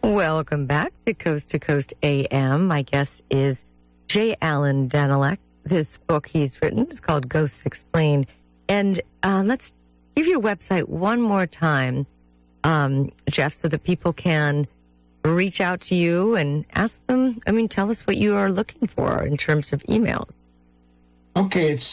Welcome back to Coast AM. My guest is J. Allen Danilek. This book he's written is called Ghosts Explained. And let's give your website one more time, Jeff, so that people can reach out to you and ask them. Tell us what you are looking for in terms of emails. Okay, it's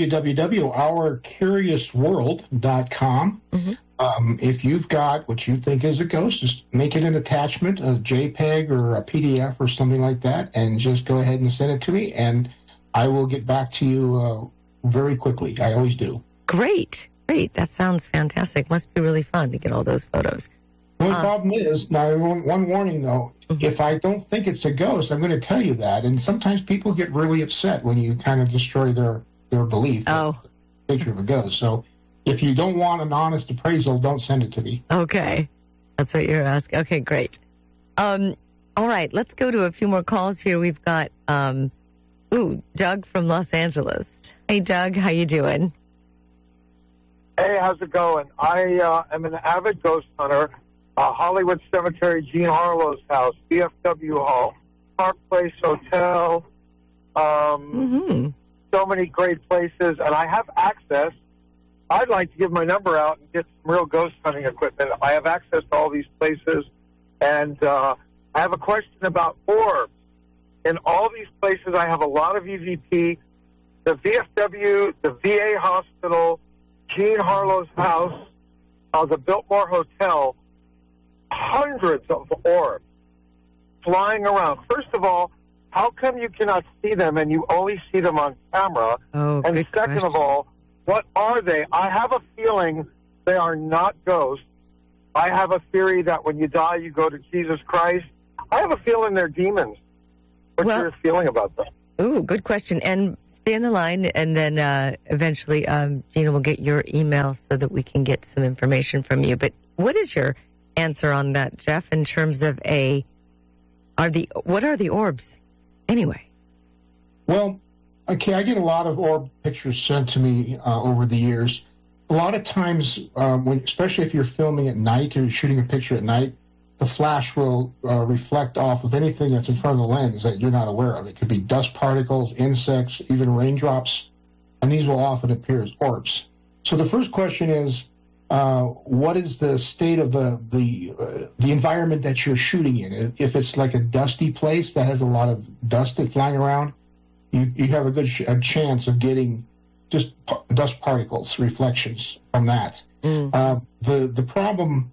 www.ourcuriousworld.com. Mm-hmm. If you've got what you think is a ghost, just make it an attachment, a JPEG or a PDF or something like that, and just go ahead and send it to me, and I will get back to you very quickly. I always do. Great. That sounds fantastic. Must be really fun to get all those photos. The only problem is, now one warning though, mm-hmm. If I don't think it's a ghost, I'm going to tell you that, and sometimes people get really upset when you kind of destroy their belief in the picture of a ghost. So if you don't want an honest appraisal, don't send it to me. Okay. That's what you're asking. Okay, great. All right, let's go to a few more calls here. We've got, Doug from Los Angeles. Hey, Doug, how you doing? Hey, how's it going? I am an avid ghost hunter. Hollywood Cemetery, Gene Harlow's house, VFW Hall, Park Place Hotel, so many great places, and I have access. I'd like to give my number out and get some real ghost hunting equipment. I have access to all these places, and I have a question about orbs. In all these places, I have a lot of EVP. The VFW, the VA hospital, Gene Harlow's house, the Biltmore Hotel, hundreds of orbs flying around. First of all, how come you cannot see them and you only see them on camera? And second question. Of all, what are they? I have a feeling they are not ghosts. I have a theory that when you die, you go to Jesus Christ. I have a feeling they're demons. What's your feeling about that? Ooh, good question. And stay on the line, and then eventually Gina will get your email so that we can get some information from you. But what is your answer on that, Jeff, in terms of what are the orbs anyway? Well, okay, I get a lot of orb pictures sent to me over the years. A lot of times, especially if you're filming at night or you're shooting a picture at night, the flash will reflect off of anything that's in front of the lens that you're not aware of. It could be dust particles, insects, even raindrops, and these will often appear as orbs. So the first question is, what is the state of the environment that you're shooting in? If it's like a dusty place that has a lot of dust flying around, you have a good chance of getting just dust particles, reflections from that. The problem,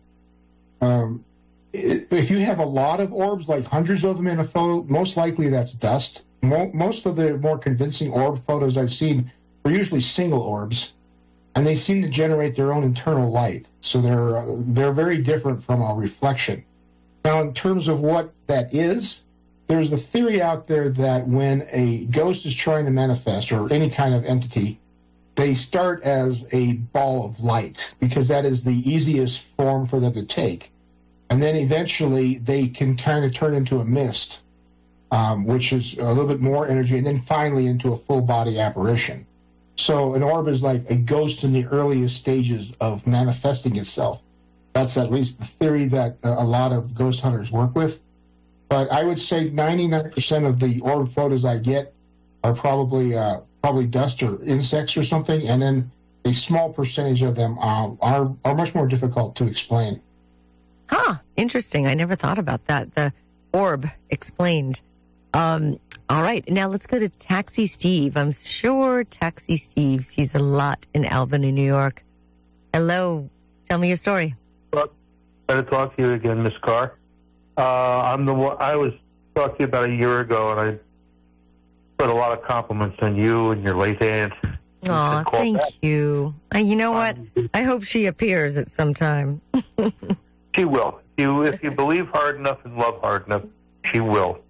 if you have a lot of orbs, like hundreds of them in a photo, most likely that's dust. Most of the more convincing orb photos I've seen are usually single orbs, and they seem to generate their own internal light. So they're very different from a reflection. Now, in terms of what that is, there's the theory out there that when a ghost is trying to manifest, or any kind of entity, they start as a ball of light, because that is the easiest form for them to take. And then eventually they can kind of turn into a mist, which is a little bit more energy, and then finally into a full-body apparition. So an orb is like a ghost in the earliest stages of manifesting itself. That's at least the theory that a lot of ghost hunters work with. But I would say 99% of the orb photos I get are probably dust or insects or something, and then a small percentage of them are much more difficult to explain. Interesting. I never thought about that. The orb explained. All right. Now let's go to Taxi Steve. I'm sure Taxi Steve sees a lot in Albany, New York. Hello. Tell me your story. Well, glad to talk to you again, Miss Carr. I'm the one. I was talking to you about a year ago, and I put a lot of compliments on you and your late aunt. Oh, thank you. You know what? I hope she appears at some time. She will. If you believe hard enough and love hard enough, she will.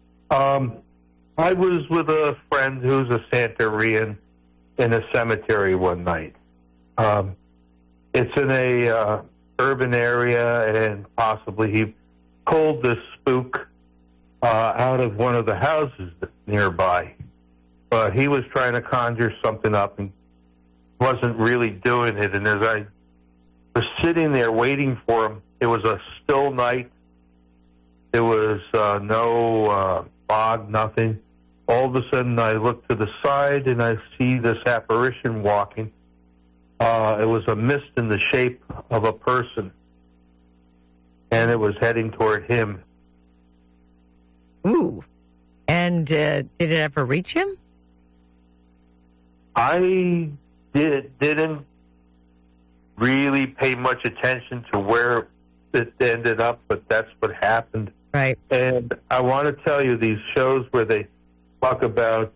I was with a friend who's a Santerian in a cemetery one night. It's in a urban area, and possibly he pulled this spook out of one of the houses nearby. But he was trying to conjure something up and wasn't really doing it. And as I was sitting there waiting for him, it was a still night, There was no fog, nothing. All of a sudden, I look to the side, and I see this apparition walking. It was a mist in the shape of a person, and it was heading toward him. Ooh. And did it ever reach him? I didn't really pay much attention to where it ended up, but that's what happened. Right. And I want to tell you, these shows where they talk about,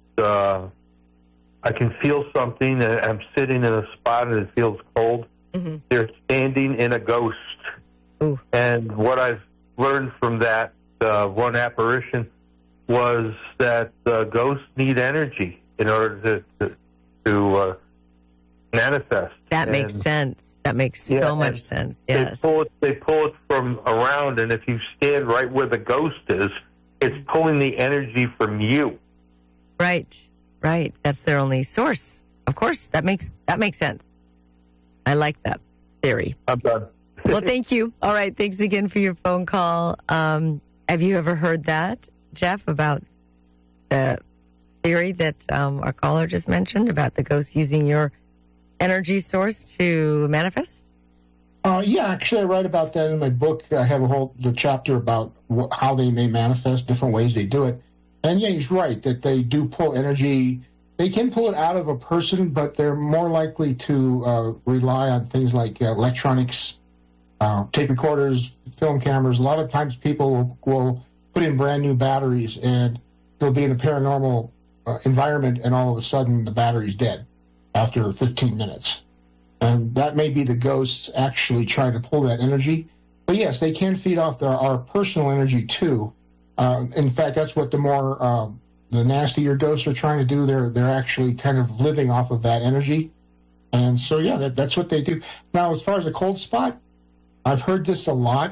I can feel something, and I'm sitting in a spot and it feels cold. Mm-hmm. They're standing in a ghost. Ooh. And what I've learned from that one apparition was that ghosts need energy in order to manifest. That makes sense. That makes so much sense. Yes. They pull it from around, and if you stand right where the ghost is, it's pulling the energy from you. Right. That's their only source. Of course, that makes sense. I like that theory. I'm done. Well, thank you. All right. Thanks again for your phone call. Have you ever heard that, Jeff, about the theory that our caller just mentioned about the ghosts using your energy source to manifest? Yeah, actually, I write about that in my book. I have the chapter about how they may manifest, different ways they do it. And yeah, he's right that they do pull energy. They can pull it out of a person, but they're more likely to rely on things like electronics, tape recorders, film cameras. A lot of times people will put in brand new batteries, and they'll be in a paranormal environment, and all of a sudden the battery's dead after 15 minutes. And that may be the ghosts actually trying to pull that energy. But yes, they can feed off our personal energy too. In fact, that's what the nastier ghosts are trying to do. They're actually kind of living off of that energy. And so, yeah, that's what they do. Now, as far as a cold spot, I've heard this a lot.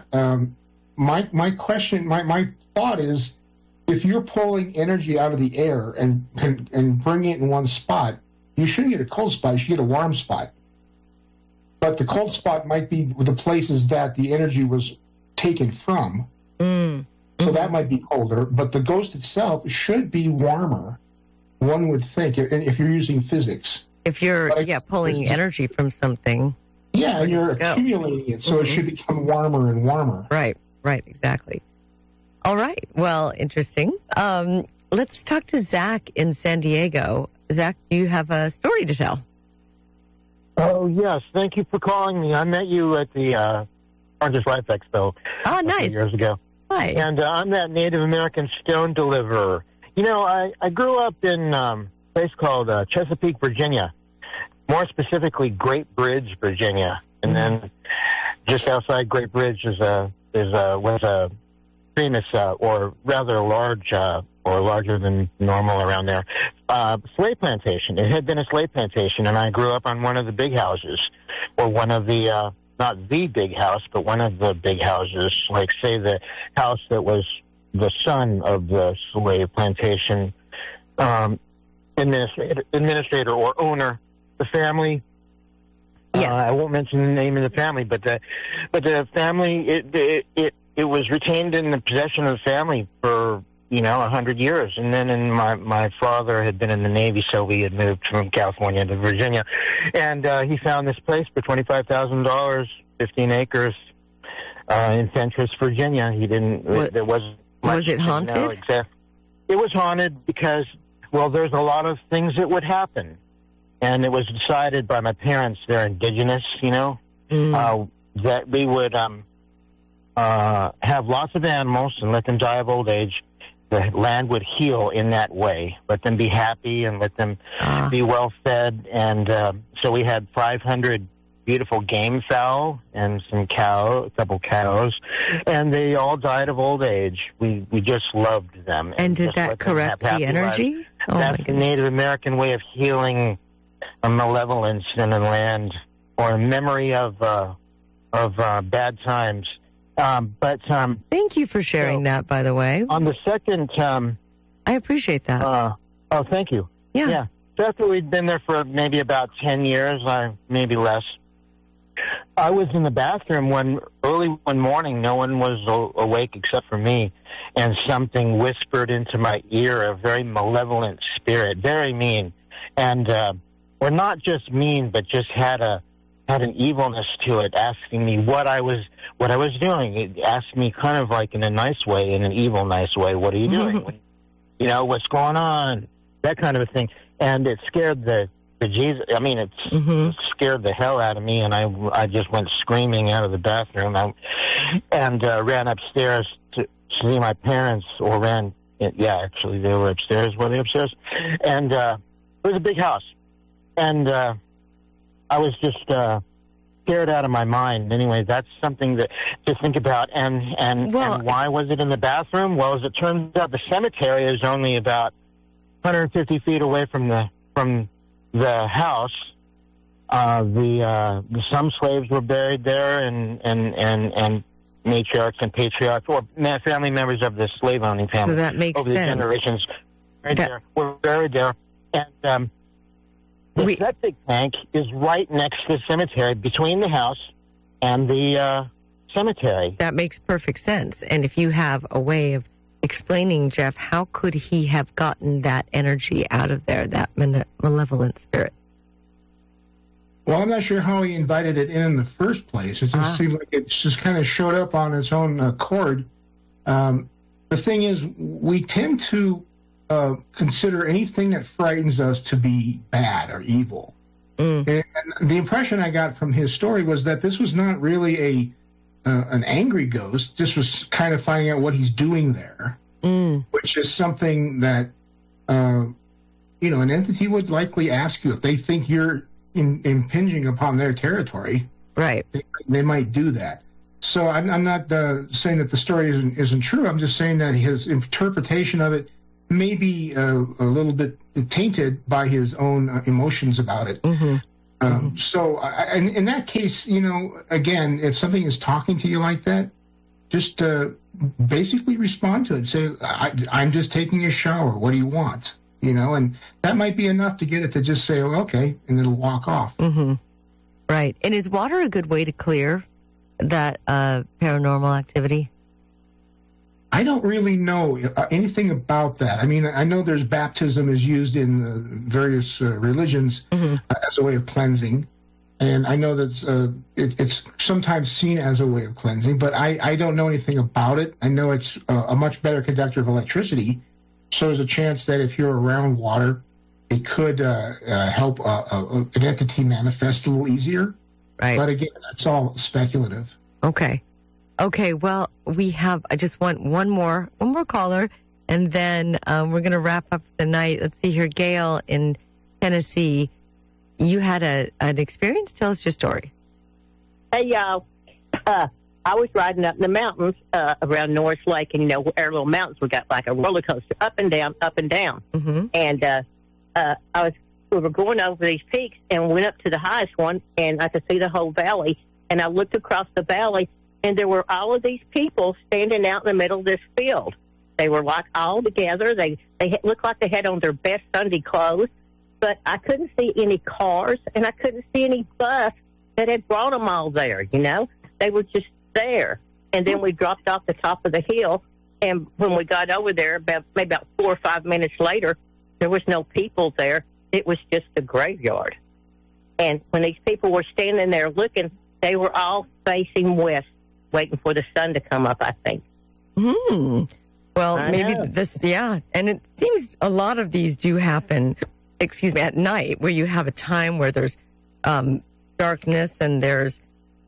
My question, my thought is, if you're pulling energy out of the air and bringing it in one spot, you shouldn't get a cold spot. You should get a warm spot. But the cold spot might be the places that the energy was taken from. So that might be colder. But the ghost itself should be warmer, one would think, if you're using physics. If you're pulling energy from something. Yeah, and you're accumulating it, so it should become warmer and warmer. Right, exactly. All right, well, interesting. Let's talk to Zach in San Diego. Zach, do you have a story to tell? Oh, yes. Thank you for calling me. I met you at the Oranges Life Expo a few years ago. Hi. And I'm that Native American stone deliverer. You know, I grew up in a place called Chesapeake, Virginia. More specifically, Great Bridge, Virginia. And then just outside Great Bridge was a famous, or rather large, or larger than normal around there, slave plantation. It had been a slave plantation, and I grew up on one of the big houses, or one of the, not the big house, but one of the big houses, like, say, the house that was the son of the slave plantation administrator or owner, the family. Yes. I won't mention the name of the family, but the family, it was retained in the possession of the family for 100 years. And then my father had been in the Navy, so we had moved from California to Virginia. And he found this place for $25,000, 15 acres, in Fentress, Virginia. There wasn't much. Was it haunted? It was haunted because, well, there's a lot of things that would happen. And it was decided by my parents, they're indigenous, that we would have lots of animals and let them die of old age. The land would heal in that way. Let them be happy and let them be well fed. And so we had 500 beautiful game fowl and a couple cows, and they all died of old age. We just loved them. And did that correct the energy? Oh, that's the Native American way of healing a malevolence in a land or a memory of bad times. Thank you for sharing that, by the way. On the second... I appreciate that. Thank you. Yeah. So after we'd been there for maybe about 10 years, maybe less, I was in the bathroom early one morning. No one was awake except for me, and something whispered into my ear, a very malevolent spirit, very mean, and or not just mean, but just had an evilness to it, asking me what I was doing. It asked me kind of like in a nice way, in an evil nice way. What are you doing? You know, what's going on? That kind of a thing, and it scared the Jesus. I mean, it scared the hell out of me, and I just went screaming out of the bathroom and ran upstairs to see my parents, or ran. Yeah, actually, they were upstairs. Were they upstairs? And it was a big house, and I was just scared out of my mind. Anyway, that's something to think about. And why was it in the bathroom? Well, as it turns out, the cemetery is only about 150 feet away from the house. Some slaves were buried there, and matriarchs and patriarchs, or family members of the slave owning family. So that makes over sense. The generations were buried there, and the septic tank is right next to the cemetery, between the house and the cemetery. That makes perfect sense. And if you have a way of explaining, Jeff, how could he have gotten that energy out of there, that malevolent spirit? Well, I'm not sure how he invited it in the first place. It just seems like it just kind of showed up on its own accord. The thing is, we tend to consider anything that frightens us to be bad or evil. And the impression I got from his story was that this was not really an angry ghost. This was kind of finding out what he's doing there, which is something that an entity would likely ask you if they think you're impinging upon their territory. Right. They might do that. So I'm not saying that the story isn't true. I'm just saying that his interpretation of it may be a little bit tainted by his own emotions about it. So in that case, again, if something is talking to you like that, just basically respond to it. Say, I'm just taking a shower. What do you want? And that might be enough to get it to just say, oh, okay, and it'll walk off. Right. And is water a good way to clear that paranormal activity? I don't really know anything about that. I mean, I know there's baptism is used in various religions as a way of cleansing. And I know that it's sometimes seen as a way of cleansing, but I don't know anything about it. I know it's a much better conductor of electricity. So there's a chance that if you're around water, it could help an entity manifest a little easier. Right. But again, that's all speculative. Okay. Well, I just want one more caller, and then we're going to wrap up the night. Let's see here. Gail in Tennessee, you had an experience. Tell us your story. Hey, y'all. I was riding up in the mountains around Norris Lake, and, our little mountains, we got like a roller coaster, up and down, up and down. And we were going over these peaks, and went up to the highest one, and I could see the whole valley. And I looked across the valley, and there were all of these people standing out in the middle of this field. They were like all together. They looked like they had on their best Sunday clothes, but I couldn't see any cars, and I couldn't see any bus that had brought them all there, They were just there. And then we dropped off the top of the hill, and when we got over there, maybe about 4 or 5 minutes later, there was no people there. It was just a graveyard. And when these people were standing there looking, they were all facing west, waiting for the sun to come up, I think. Well, maybe and it seems a lot of these do happen, at night, where you have a time where there's darkness and there's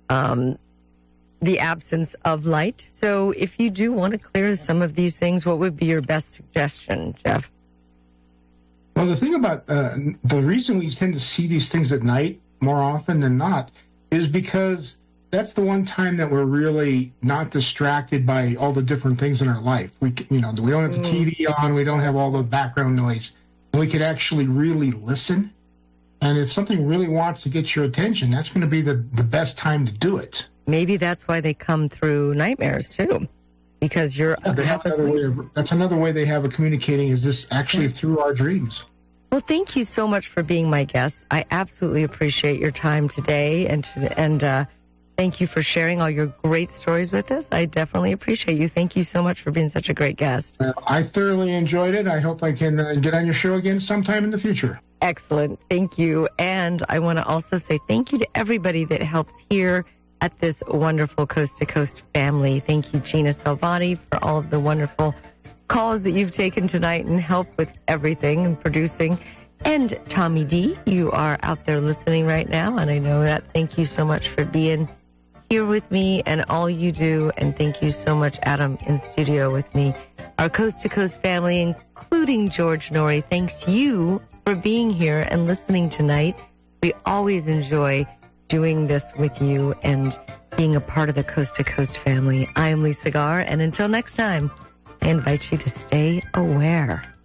the absence of light. So if you do want to clear some of these things, what would be your best suggestion, Jeff? Well, the thing about the reason we tend to see these things at night more often than not is because that's the one time that we're really not distracted by all the different things in our life. We don't have the TV on, we don't have all the background noise, and we could actually really listen. And if something really wants to get your attention, that's going to be the best time to do it. Maybe that's why they come through nightmares too, because you're that's another way they have of communicating, is this actually through our dreams. Well, thank you so much for being my guest. I absolutely appreciate your time today, and Thank you for sharing all your great stories with us. I definitely appreciate you. Thank you so much for being such a great guest. I thoroughly enjoyed it. I hope I can get on your show again sometime in the future. Excellent. Thank you. And I want to also say thank you to everybody that helps here at this wonderful Coast to Coast family. Thank you, Gina Salvati, for all of the wonderful calls that you've taken tonight and help with everything and producing. And Tommy D, you are out there listening right now, and I know that. Thank you so much for being here with me and all you do. And thank you so much, Adam, in studio with me. Our Coast to Coast family, including George Norrie, thanks to you for being here and listening tonight. We always enjoy doing this with you and being a part of the Coast to Coast family. I am Lisa Garr, and until next time, I invite you to stay aware.